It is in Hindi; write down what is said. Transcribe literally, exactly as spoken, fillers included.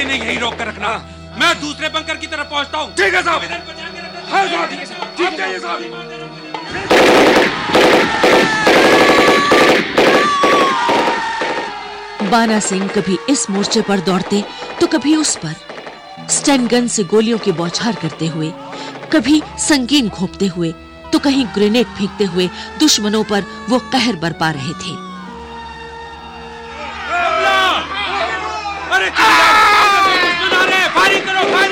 इन्हें यही रोक कर रखना। मैं दूसरे बंकर की तरफ पहुंचता हूं। ठीक है साहब। हाँ साहब, ठीक है साहब। बाना सिंह कभी इस मोर्चे पर दौड़ते तो कभी उस पर, स्टन गन से गोलियों की बौछार करते हुए, कभी संगीन घोंपते हुए तो कहीं ग्रेनेड फेंकते हुए दुश्मनों पर वो कहर बरपा रहे थे। अरे दुश्मन आ रहे हैं, फायरिंग करो, फायरिंग।